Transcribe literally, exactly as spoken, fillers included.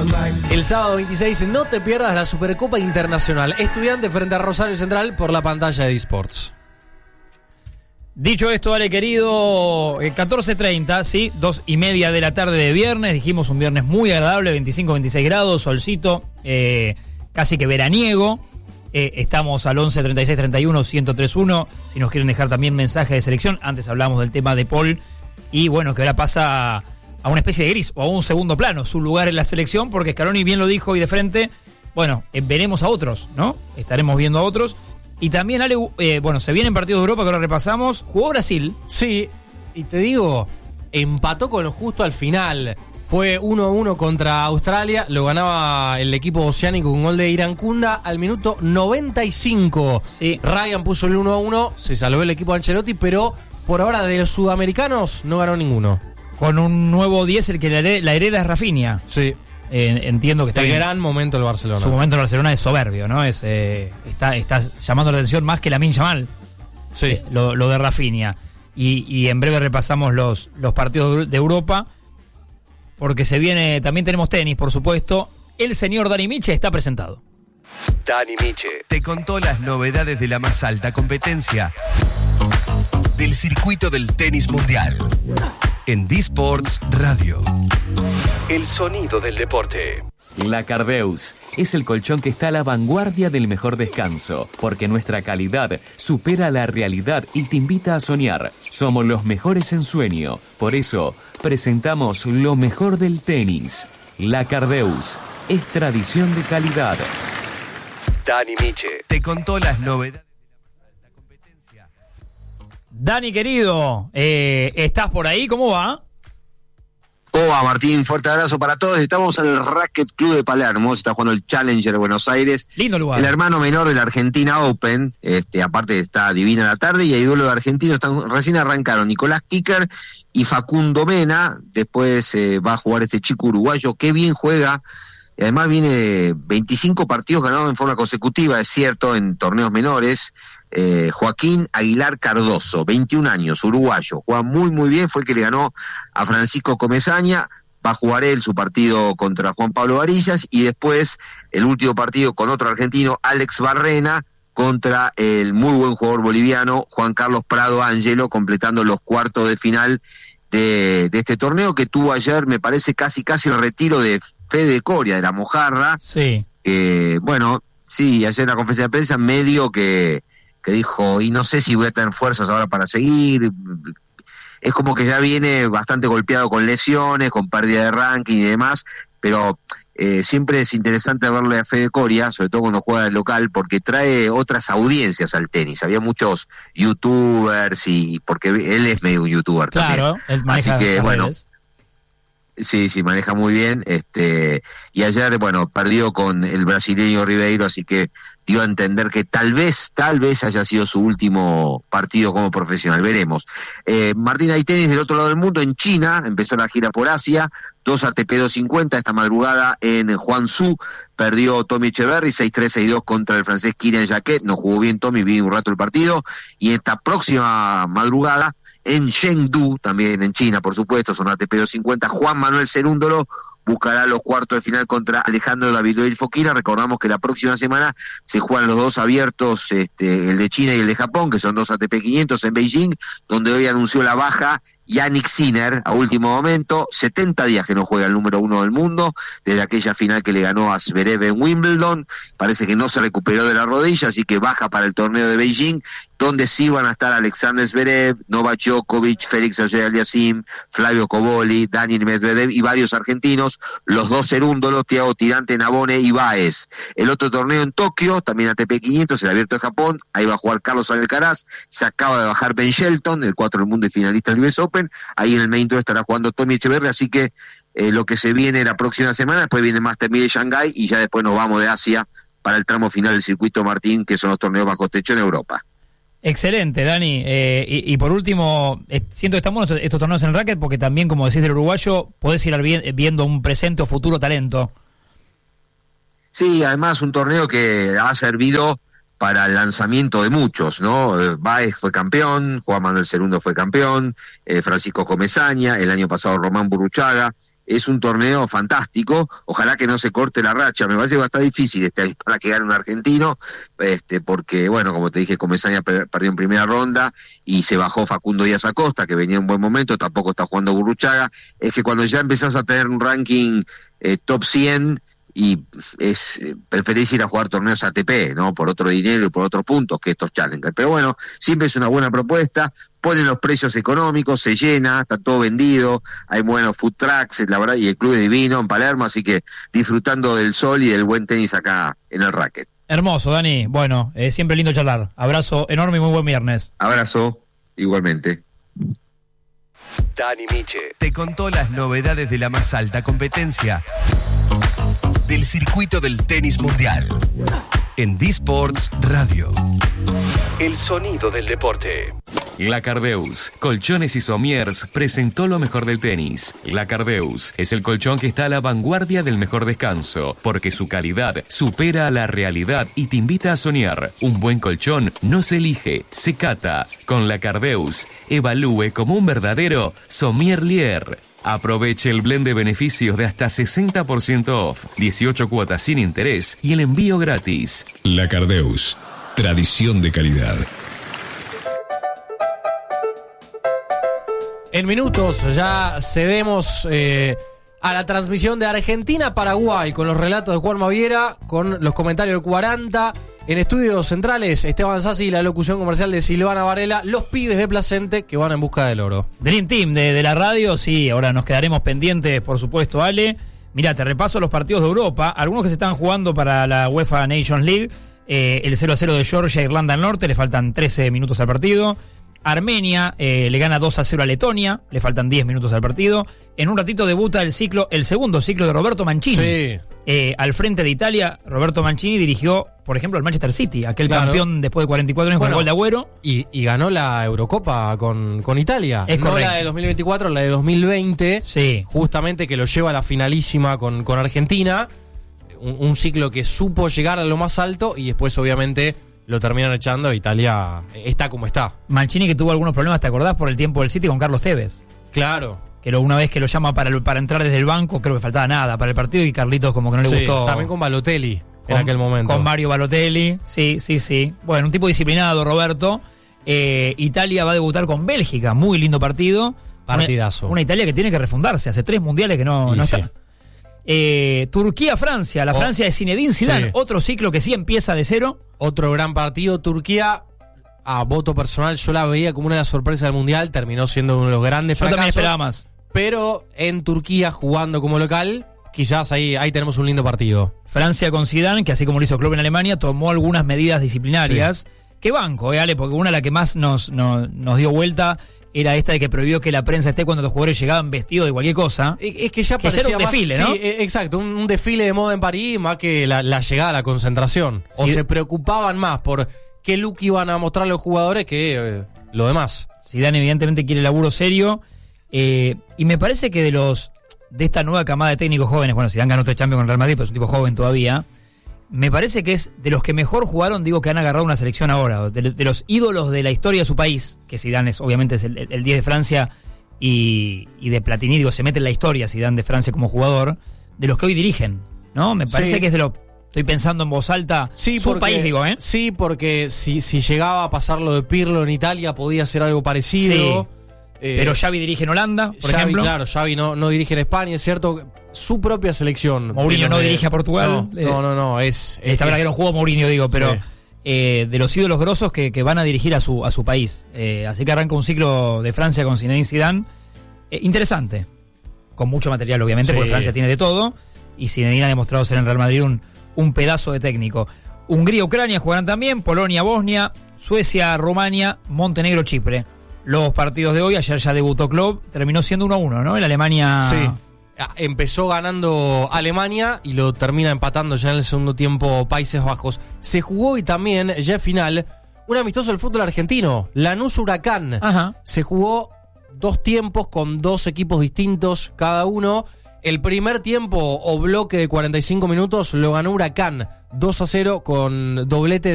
El sábado veintiséis no te pierdas la Supercopa Internacional. Estudiantes frente a Rosario Central por la pantalla de eSports. Dicho esto, Ale querido, eh, catorce treinta, sí, dos y media de la tarde de viernes. Dijimos un viernes muy agradable, veinticinco, veintiséis grados, solcito, eh, casi que veraniego. Eh, estamos al once, treinta y seis, treinta y uno, ciento tres uno. Si nos quieren dejar también mensaje de selección. Antes hablamos del tema de Paul. Y bueno, que ahora pasa a una especie de gris o a un segundo plano su lugar en la selección, porque Scaloni bien lo dijo y de frente, bueno, eh, veremos a otros, ¿no? Estaremos viendo a otros. Y también, Ale, eh, bueno, se vienen partidos de Europa que ahora repasamos. Jugó Brasil. Sí, y te digo, empató con lo justo al final. Fue uno a uno contra Australia. Lo ganaba el equipo oceánico con gol de Irankunda al minuto noventa y cinco. Sí. Ryan puso el uno a uno. Se salvó el equipo de Ancelotti, pero por ahora de los sudamericanos no ganó ninguno. Con un nuevo diez, el que la hereda, la hereda es Rafinha. Sí. Eh, entiendo que está en bien. gran momento el Barcelona. Su momento en Barcelona es soberbio, ¿no? Es, eh, está, está llamando la atención más que Lamine Yamal. Sí. Eh, lo, lo de Rafinha. Y, y en breve repasamos los, los partidos de Europa. Porque se viene, también tenemos tenis, por supuesto. El señor Dani Miche está presentado. Dani Miche te contó las novedades de la más alta competencia del circuito del tenis mundial. En D-Sports Radio. El sonido del deporte. La Cardeus es el colchón que está a la vanguardia del mejor descanso, porque nuestra calidad supera la realidad y te invita a soñar. Somos los mejores en sueño, por eso presentamos lo mejor del tenis. La Cardeus es tradición de calidad. Dani Miche te contó las novedades de la más alta competencia. Dani, querido, eh, ¿estás por ahí? ¿Cómo va? ¿Cómo va, Martín? Fuerte abrazo para todos. Estamos en el Racket Club de Palermo. Se está jugando el Challenger de Buenos Aires. Lindo lugar. El hermano menor de la Argentina Open. Este, aparte está divina la tarde y hay duelo de argentinos. Están, recién arrancaron Nicolás Kicker y Facundo Mena. Después eh, va a jugar este chico uruguayo. Qué bien juega. Y además viene veinticinco partidos ganados en forma consecutiva, es cierto, en torneos menores. Eh, Joaquín Aguilar Cardoso, veintiún años, uruguayo, juega muy muy bien, fue el que le ganó a Francisco Comesaña. Va a jugar él su partido contra Juan Pablo Varillas y después el último partido con otro argentino, Alex Barrena, contra el muy buen jugador boliviano Juan Carlos Prado Ángelo, completando los cuartos de final de, de este torneo que tuvo ayer, me parece casi casi el retiro de Fede Coria, de la Mojarra. Sí. Que, bueno, sí, ayer en la conferencia de prensa medio que, que dijo, y no sé si voy a tener fuerzas ahora para seguir. Es como que ya viene bastante golpeado con lesiones, con pérdida de ranking y demás, pero eh, siempre es interesante verle a Fede Coria, sobre todo cuando juega el local, porque trae otras audiencias al tenis. Había muchos youtubers, y porque él es medio un youtuber claro, también. Él maneja Así que, las bueno, redes. Sí, sí, maneja muy bien. Este, y ayer, bueno, perdió con el brasileño Ribeiro, así que dio a entender que tal vez, tal vez haya sido su último partido como profesional. Veremos. Eh, Martín, hay tenis del otro lado del mundo, en China, empezó la gira por Asia, dos A T P doscientos cincuenta esta madrugada en Guangzhou, perdió Tommy Echeverry, seis tres, seis dos contra el francés Kylian Jacquet, no jugó bien Tommy, vi un rato el partido, y esta próxima madrugada, en Chengdu, también en China, por supuesto, son A T P doscientos cincuenta, Juan Manuel Cerúndolo buscará los cuartos de final contra Alejandro Davidovich Fokina. Recordamos que la próxima semana se juegan los dos abiertos, este, el de China y el de Japón, que son dos A T P quinientos en Beijing, donde hoy anunció la baja Yannick Sinner a último momento, setenta días que no juega el número uno del mundo, desde aquella final que le ganó a Zverev en Wimbledon, parece que no se recuperó de la rodilla, así que baja para el torneo de Beijing, donde sí van a estar Alexander Zverev, Novak Djokovic, Félix Auger-Aliassime, Flavio Cobolli, Daniel Medvedev y varios argentinos, los dos Cerúndolos, Thiago Tirante, Nabone y Baez. El otro torneo en Tokio, también A T P quinientos, el abierto de Japón, ahí va a jugar Carlos Alcaraz, se acaba de bajar Ben Shelton, el cuatro del mundo y finalista del U S Open, ahí en el main draw estará jugando Tommy Echeverry, así que eh, lo que se viene la próxima semana, después viene Master mil de Shanghái y ya después nos vamos de Asia para el tramo final del circuito Martín, que son los torneos bajo techo en Europa. Excelente, Dani. Eh, y, y por último, eh, siento que estamos estos, estos torneos en el racket porque también, como decís del uruguayo, podés ir vi- viendo un presente o futuro talento. Sí, además un torneo que ha servido para el lanzamiento de muchos, ¿no? Eh, Baez fue campeón, Juan Manuel Cerúndolo fue campeón, eh, Francisco Comesaña, el año pasado Román Burruchaga, es un torneo fantástico, ojalá que no se corte la racha, me parece que va a estar difícil este para que gane un argentino, este, porque bueno, como te dije, Comesaña perdió en primera ronda y se bajó Facundo Díaz Acosta, que venía en buen momento, tampoco está jugando Burruchaga, es que cuando ya empezás a tener un ranking eh, top cien, y es eh, preferís ir a jugar torneos A T P, ¿no? Por otro dinero y por otros puntos que estos Challenger. Pero bueno, siempre es una buena propuesta, ponen los precios económicos, se llena, está todo vendido, hay buenos food trucks, la verdad, y el club es divino en Palermo, así que disfrutando del sol y del buen tenis acá en el racket. Hermoso, Dani. Bueno, eh, siempre lindo charlar. Abrazo enorme y muy buen viernes. Abrazo, igualmente. Dani Miche te contó las novedades de la más alta competencia del circuito del tenis mundial en D-Sports Radio. El sonido del deporte. Lacardeus, Colchones y Somiers presentó lo mejor del tenis. Lacardeus es el colchón que está a la vanguardia del mejor descanso, porque su calidad supera a la realidad y te invita a soñar. Un buen colchón no se elige, se cata. Con Lacardeus, evalúe como un verdadero sommelier. Aproveche el blend de beneficios de hasta sesenta por ciento off, dieciocho cuotas sin interés y el envío gratis. Lacardeus, tradición de calidad. En minutos ya cedemos eh, a la transmisión de Argentina-Paraguay con los relatos de Juan Maviera, con los comentarios de cuarenta. En estudios centrales, Esteban Sassi y la locución comercial de Silvana Varela, los pibes de Placente que van en busca del oro. Dream Team de, de la radio, sí, ahora nos quedaremos pendientes, por supuesto, Ale. Mirá, te repaso los partidos de Europa, algunos que se están jugando para la UEFA Nations League. Eh, el cero a cero de Georgia, Irlanda del Norte, le faltan trece minutos al partido. Armenia eh, le gana dos a cero a Letonia, le faltan diez minutos al partido. En un ratito debuta el ciclo, el segundo ciclo de Roberto Mancini. Sí. Eh, al frente de Italia, Roberto Mancini dirigió, por ejemplo, al Manchester City, aquel Claro. campeón después de cuarenta y cuatro años Bueno, con el gol de Agüero. Y, y ganó la Eurocopa con, con Italia. Es no correcto. la de dos mil veinticuatro, la de dos mil veinte. Sí. Justamente que lo lleva a la finalísima con, con Argentina. Un, un ciclo que supo llegar a lo más alto y después, obviamente, lo terminan echando. Italia está como está. Mancini que tuvo algunos problemas, ¿te acordás? Por el tiempo del City con Carlos Tevez. Claro. Que lo, una vez que lo llama para, el- para entrar desde el banco, creo que faltaba nada para el partido y Carlitos como que no le Sí, gustó. también con Balotelli en Con- aquel momento. Con Mario Balotelli, sí, sí, sí. Bueno, un tipo disciplinado, Roberto. Eh, Italia va a debutar con Bélgica, muy lindo partido. Partidazo. Una, una Italia que tiene que refundarse, hace tres mundiales que no, Y no sí. está. Eh, Turquía-Francia, la Oh, Francia de Zinedine Zidane, sí. otro ciclo que sí empieza de cero. Otro gran partido. Turquía, a voto personal, yo la veía como una de las sorpresas del Mundial. Terminó siendo uno de los grandes Yo también fracasos. esperaba más. Pero en Turquía, jugando como local, quizás ahí, ahí tenemos un lindo partido. Francia con Zidane, que así como lo hizo Klopp en Alemania, tomó algunas medidas disciplinarias. ¿Qué banco, eh, Ale? Porque una de las que más nos, nos, nos dio vuelta era esta de que prohibió que la prensa esté cuando los jugadores llegaban vestidos de cualquier cosa. Es es que ya Que ya parecía era un más- desfile, sí, ¿no? eh, exacto, un, un desfile de moda en París más que la, la llegada a la concentración. O Sí. se preocupaban más por qué look iban a mostrar los jugadores que eh, lo demás. Zidane evidentemente quiere laburo serio. eh, y me parece que de los de esta nueva camada de técnicos jóvenes, bueno, Zidane ganó tres Champions con el Real Madrid, pero es un tipo joven todavía. Me parece que es de los que mejor jugaron, digo, que han agarrado una selección ahora. De, de los ídolos de la historia de su país, que Zidane es, obviamente es el, el diez de Francia y, y de Platini, digo, se mete en la historia Zidane de Francia como jugador, de los que hoy dirigen, ¿no? Me parece Sí. que es de lo... Estoy pensando en voz alta. Sí, su porque, país, digo, ¿eh? Sí, porque si, si llegaba a pasar lo de Pirlo en Italia, podía ser algo parecido. Eh, Pero Xavi dirige en Holanda, por Xavi, ejemplo. claro, Xavi no, no dirige en España, es cierto. Su propia selección. Mourinho de los no de- dirige a Portugal. No, no, no, no, es... Esta verdad es- que no jugó Mourinho, digo, pero Sí. eh, de los ídolos grosos que, que van a dirigir a su, a su país. Eh, así que arranca un ciclo de Francia con Zinedine Zidane. Eh, interesante. Con mucho material, obviamente, Sí. porque Francia tiene de todo. Y Zinedine ha demostrado ser en Real Madrid un, un pedazo de técnico. Hungría-Ucrania jugarán también. Polonia-Bosnia. Suecia-Rumania. Montenegro-Chipre. Los partidos de hoy, ayer ya debutó Klopp, terminó siendo uno a uno, ¿no? En Alemania... Sí. Ah, Empezó ganando Alemania y lo termina empatando ya en el segundo tiempo Países Bajos. Se jugó y también, ya final, un amistoso del fútbol argentino, Lanús Huracán. Ajá. Se jugó dos tiempos con dos equipos distintos cada uno. El primer tiempo o bloque de cuarenta y cinco minutos lo ganó Huracán dos a cero con doblete